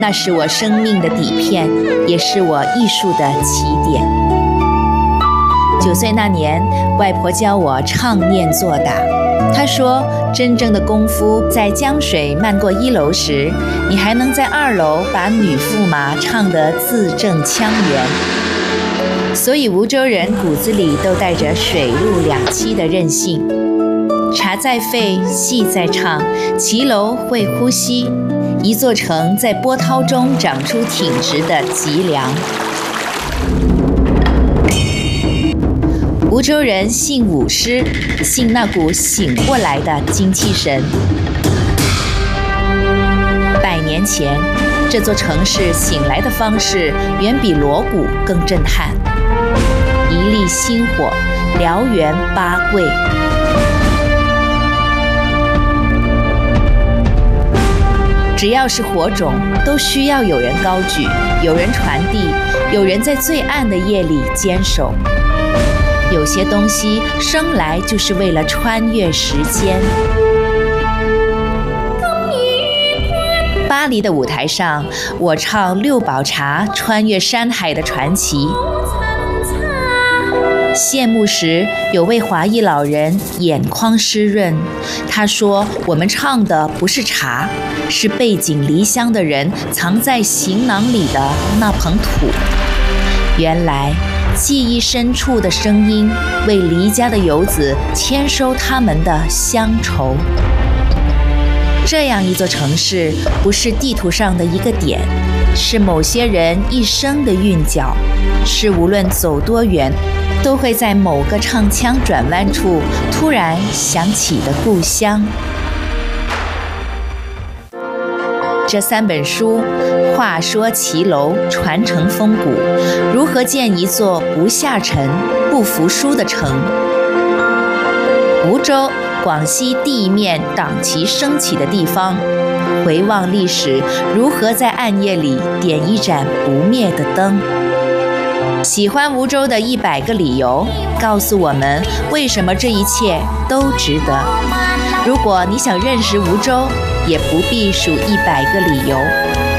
那是我生命的底片，也是我艺术的起点。9岁那年，外婆教我唱念做打。她说，真正的功夫在江水漫过1楼时，你还能在2楼把女驸马唱得字正腔圆。所以梧州人骨子里都带着水陆两栖的韧性。茶在沸，戏在唱，骑楼会呼吸，一座城在波涛中长出挺直的脊梁。梧州人信舞狮，信那股醒过来的精气神。100年前，这座城市醒来的方式远比锣鼓更震撼。一粒星火，燎原8桂。只要是火种，都需要有人高举，有人传递，有人在最暗的夜里坚守。有些东西生来就是为了穿越时间。巴黎的舞台上，我唱六堡茶穿越山海的传奇。谢幕时，有位华裔老人眼眶湿润，他说：“我们唱的不是茶，是背井离乡的人藏在行囊里的那捧土。”原来，记忆深处的声音，为离家的游子签收他们的乡愁。这样一座城市，不是地图上的一个点，是某些人一生的韵脚，是无论走多远，都会在某个唱腔转弯处突然想起的故乡。这3本书，话说骑楼，传承风骨，如何建一座不下沉、不服输的城？梧州，广西第一面党旗升起的地方，回望历史，如何在暗夜里点一盏不灭的灯？喜欢梧州的100个理由，告诉我们为什么这一切都值得。如果你想认识梧州，也不必数100个理由。